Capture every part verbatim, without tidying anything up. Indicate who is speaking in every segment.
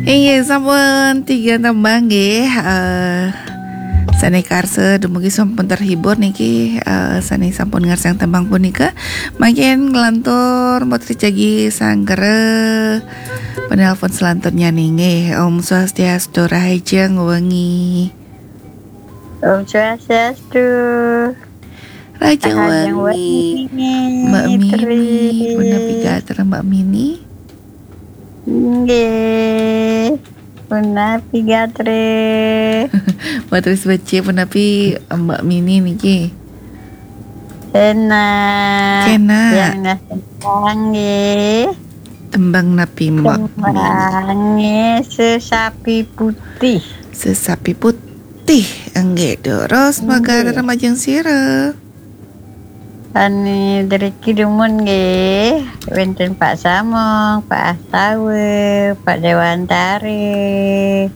Speaker 1: Iya, sampun tiga tembang nggih. Eh Sane karse dumugi sampun terhibur niki, uh, sane sampun ngarsang tembang punika makin ngelantur motri jagi sanggere penelpon selanturnya ninge. Om Swastiastu rahajeng wengi.
Speaker 2: Om Swastiastu
Speaker 1: Rahajeng wengi. Mbak Mini, Bunda Pigater Mbak Mini.
Speaker 2: Nggih. Bunda Pigatre.
Speaker 1: Matris baca penapi Mbak Mini niki.
Speaker 2: Enak.
Speaker 1: Enak.
Speaker 2: Yang tembang nggih.
Speaker 1: Tembang napi Mbak Mini.
Speaker 2: Tembangnya sesapi putih.
Speaker 1: Sesapi putih enggak terus magara majeng sira.
Speaker 2: Ani dari Kidumun nggih, wonten Pak Samong, Pak Astawe, Pak Dewantari,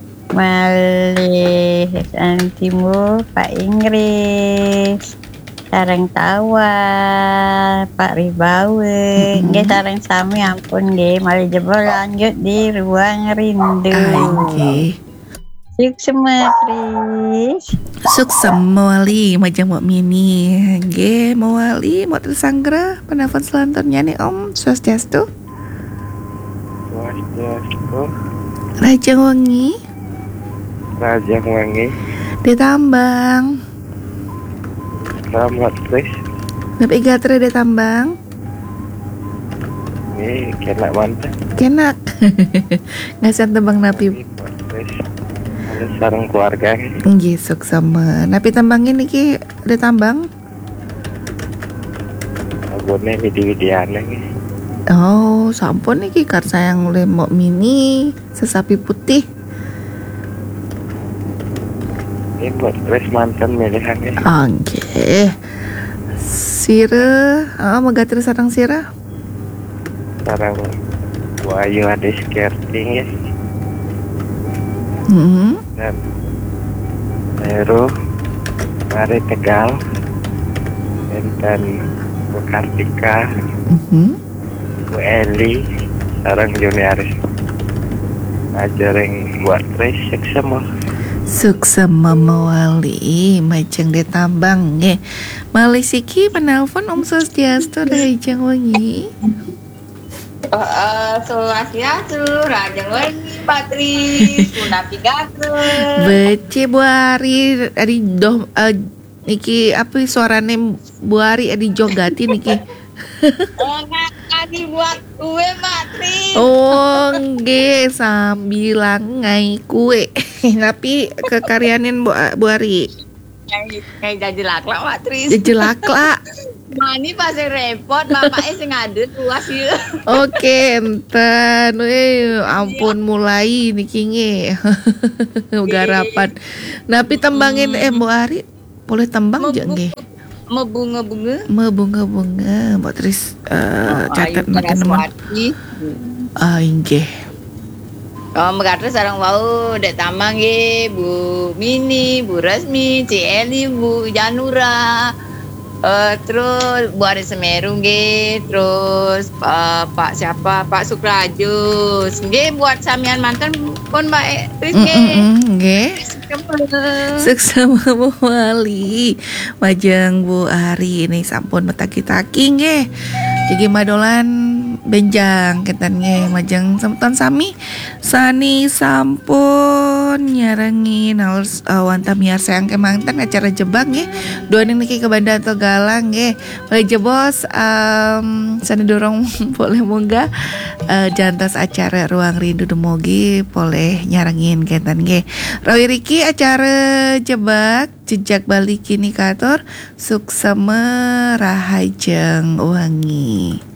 Speaker 2: malih San Timur, Pak Inggris, sareng Tawa, Pak Ribawe, nggih mm-hmm. Sareng sami ampun nggih, malih jebol lanjut di ruang rindu.
Speaker 1: Nggih.
Speaker 2: Suksema Tris.
Speaker 1: Suksema wali majang Mbak Mini. Nggih, mawali mau tersanggra penelpon selanturnya nih Om Swastiastu.
Speaker 3: Swastiastu.
Speaker 1: Rajang wengi.
Speaker 3: Rajang wengi.
Speaker 1: Ditambang.
Speaker 3: Selamat Tris.
Speaker 1: Napi gatre ditambang.
Speaker 3: Ini kenak mantap.
Speaker 1: Kenak. Ngasan tembang napi.
Speaker 3: Sareng keluarga
Speaker 1: nggih suksema. Napi tambangin niki ada tambang?
Speaker 3: Abone widi-widiane nggih.
Speaker 1: Oh, sampun niki karsa yang Mbak Mini sesapi putih.
Speaker 3: Ini buat Tris mantan milihannya.
Speaker 1: Nggih. Sira, ah magatir sareng sira.
Speaker 3: Sareng Wayu Ades Kerting ya.
Speaker 1: Hmm.
Speaker 3: Dan Heru Mari Tegal dan Bu Kartika,
Speaker 1: mm-hmm.
Speaker 3: Bu Eli sareng juniaris ajaring buat Tris seksema
Speaker 1: suksema mawali majeng ditambang nggih. Malih siki penelpon Om Swastiastu rahajeng wengi.
Speaker 2: Uh, Swastiastu, rajang wengi, Patris, Bunda Pigater.
Speaker 1: Bece Bu Ari, ari doh uh, niki apa suarane Bu Ari adi jogati niki.
Speaker 2: Enggak tadi buat kue, Patris.
Speaker 1: Oh, nggih sambil ngai kue. Tapi kekaryanin Bu, Bu Ari.
Speaker 2: Kayak jajelak-lak, Patris.
Speaker 1: Jajelak-lak.
Speaker 2: Mani pasti repot, bapaknya sing ngadut luas ya.
Speaker 1: Oke, enten, eh ampun mulai niki nge, garapan. Napi tembangin eh Bu Ari, boleh tembang aja nge?
Speaker 2: Mau bunga-bunga?
Speaker 1: Mau bunga-bunga, Mbak Tris uh, catat makin teman. Ah, nge.
Speaker 2: Oh, Mbak sarang wau dek tamang nge, Bu Mini, Bu Resmi, Ci Eli, Bu Janura. Uh, terus Bu Ari Semeru nggih, terus uh, Pak siapa Pak Sukrajus nggih, buat samian mantan pun Mbak Tris nggih.
Speaker 1: Nggih. Suksema wali majeng Bu Ari ini sampun metaki-taki nggih. Jadi madolan benjang ketan nggih majeng semeton sami sani sampun nyarengin halus uh, wanta miar sayang kemangtan acara jebak nggih. Dua niki ke Banda Togalang nggih. Boleh jebos um, sani dorong boleh munggah uh, jantos acara Ruang Rindu Demogi boleh nyarengin ketan nggih. Rawi Riki acara jebak jejak balik indikator suksema rahajeng wangi.